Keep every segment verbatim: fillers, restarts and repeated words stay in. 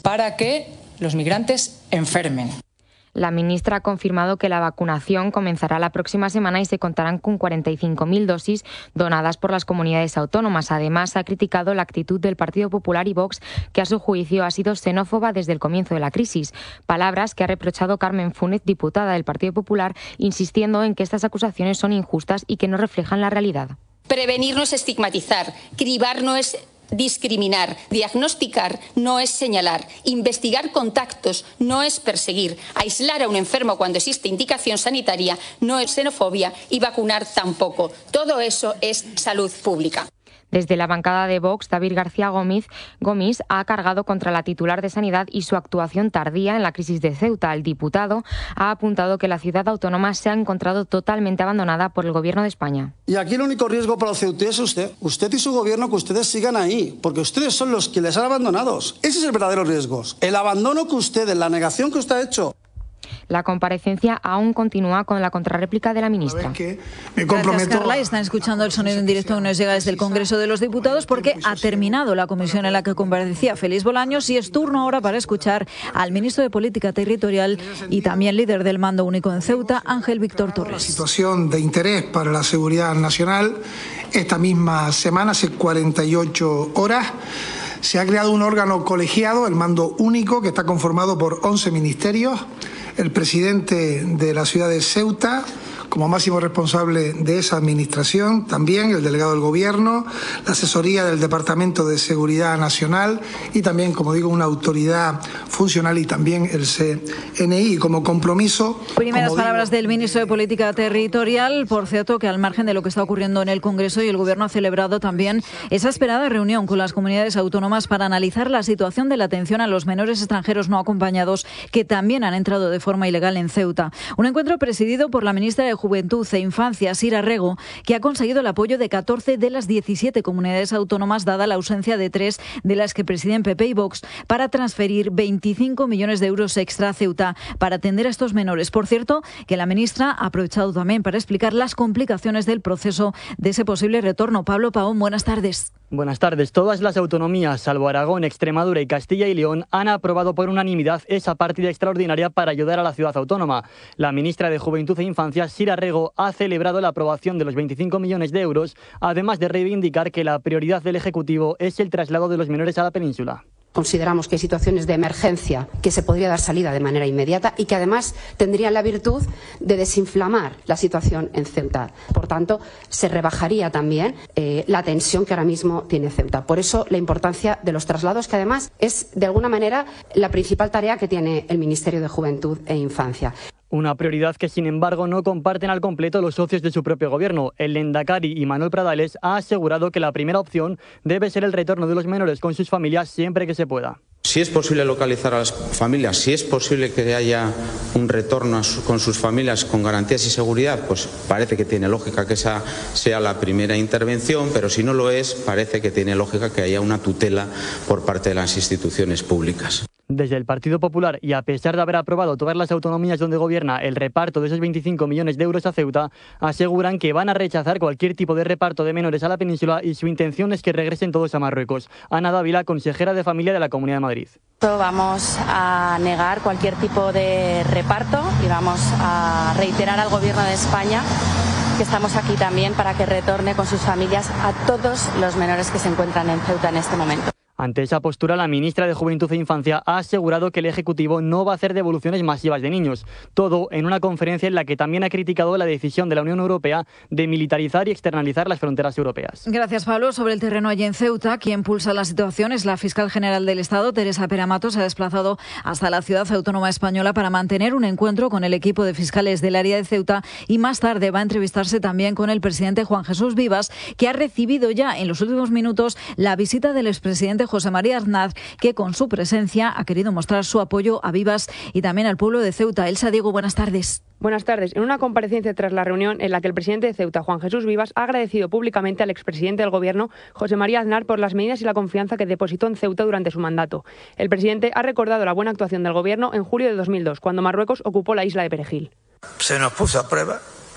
para que los migrantes enfermen. La ministra ha confirmado que la vacunación comenzará la próxima semana y se contarán con cuarenta y cinco mil dosis donadas por las comunidades autónomas. Además, ha criticado la actitud del Partido Popular y Vox, que a su juicio ha sido xenófoba desde el comienzo de la crisis. Palabras que ha reprochado Carmen Funes, diputada del Partido Popular, insistiendo en que estas acusaciones son injustas y que no reflejan la realidad. Prevenir no es estigmatizar, cribar no es discriminar, diagnosticar no es señalar, investigar contactos no es perseguir, aislar a un enfermo cuando existe indicación sanitaria no es xenofobia y vacunar tampoco. Todo eso es salud pública. Desde la bancada de Vox, David García Gómez, Gómez ha cargado contra la titular de Sanidad y su actuación tardía en la crisis de Ceuta. El diputado ha apuntado que la ciudad autónoma se ha encontrado totalmente abandonada por el Gobierno de España. Y aquí el único riesgo para los ceutíes es usted, usted y su gobierno, que ustedes sigan ahí, porque ustedes son los que les han abandonado. Ese es el verdadero riesgo, el abandono que ustedes, la negación que usted ha hecho. La comparecencia aún continúa con la contrarréplica de la ministra. Me comprometo. Gracias, Carla. Están escuchando el sonido en directo que nos llega desde el Congreso de los Diputados, porque ha terminado la comisión en la que comparecía Félix Bolaños y es turno ahora para escuchar al ministro de Política Territorial y también líder del Mando Único en Ceuta, Ángel Víctor Torres. La situación de interés para la seguridad nacional, esta misma semana, hace cuarenta y ocho horas, se ha creado un órgano colegiado, el Mando Único, que está conformado por once ministerios. El presidente de la ciudad de Ceuta, como máximo responsable de esa administración, también el delegado del Gobierno, la asesoría del Departamento de Seguridad Nacional y también, como digo, una autoridad funcional y también el C N I como compromiso. Primeras como palabras digo, del ministro de Política Territorial. Por cierto, que al margen de lo que está ocurriendo en el Congreso, y el Gobierno ha celebrado también esa esperada reunión con las comunidades autónomas para analizar la situación de la atención a los menores extranjeros no acompañados que también han entrado de forma ilegal en Ceuta. Un encuentro presidido por la ministra de Juventud e Infancia, Sira Rego, que ha conseguido el apoyo de catorce de las diecisiete comunidades autónomas, dada la ausencia de tres de las que presiden P P y Vox, para transferir veinticinco millones de euros extra a Ceuta para atender a estos menores. Por cierto, que la ministra ha aprovechado también para explicar las complicaciones del proceso de ese posible retorno. Pablo Paón, buenas tardes. Buenas tardes. Todas las autonomías, salvo Aragón, Extremadura y Castilla y León, han aprobado por unanimidad esa partida extraordinaria para ayudar a la ciudad autónoma. La ministra de Juventud e Infancia, Sira Rego, ha celebrado la aprobación de los veinticinco millones de euros, además de reivindicar que la prioridad del Ejecutivo es el traslado de los menores a la península. Consideramos que hay situaciones de emergencia que se podría dar salida de manera inmediata y que además tendrían la virtud de desinflamar la situación en Ceuta. Por tanto, se rebajaría también eh, la tensión que ahora mismo tiene Ceuta. Por eso la importancia de los traslados, que además es de alguna manera la principal tarea que tiene el Ministerio de Juventud e Infancia. Una prioridad que, sin embargo, no comparten al completo los socios de su propio gobierno. El Lehendakari y Manuel Pradales ha asegurado que la primera opción debe ser el retorno de los menores con sus familias siempre que se pueda. Si es posible localizar a las familias, si es posible que haya un retorno a su, con sus familias con garantías y seguridad, pues parece que tiene lógica que esa sea la primera intervención, pero si no lo es, parece que tiene lógica que haya una tutela por parte de las instituciones públicas. Desde el Partido Popular, y a pesar de haber aprobado todas las autonomías donde gobierna el reparto de esos veinticinco millones de euros a Ceuta, aseguran que van a rechazar cualquier tipo de reparto de menores a la península y su intención es que regresen todos a Marruecos. Ana Dávila, consejera de Familia de la Comunidad de Madrid. Vamos a negar cualquier tipo de reparto y vamos a reiterar al Gobierno de España que estamos aquí también para que retorne con sus familias a todos los menores que se encuentran en Ceuta en este momento. Ante esa postura, la ministra de Juventud e Infancia ha asegurado que el Ejecutivo no va a hacer devoluciones masivas de niños. Todo en una conferencia en la que también ha criticado la decisión de la Unión Europea de militarizar y externalizar las fronteras europeas. Gracias, Pablo. Sobre el terreno allí en Ceuta, quien pulsa la situación es la fiscal general del Estado, Teresa Peramato. Se ha desplazado hasta la ciudad autónoma española para mantener un encuentro con el equipo de fiscales del área de Ceuta y más tarde va a entrevistarse también con el presidente Juan Jesús Vivas, que ha recibido ya en los últimos minutos la visita del expresidente José María Aznar, que con su presencia ha querido mostrar su apoyo a Vivas y también al pueblo de Ceuta. Elsa Diego, buenas tardes. Buenas tardes. En una comparecencia tras la reunión en la que el presidente de Ceuta, Juan Jesús Vivas, ha agradecido públicamente al expresidente del Gobierno, José María Aznar, por las medidas y la confianza que depositó en Ceuta durante su mandato. El presidente ha recordado la buena actuación del Gobierno en julio de dos mil dos, cuando Marruecos ocupó la isla de Perejil. Se nos puso a prueba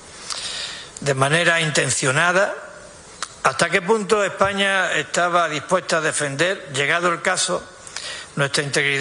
de manera intencionada. ¿Hasta qué punto España estaba dispuesta a defender, llegado el caso, nuestra integridad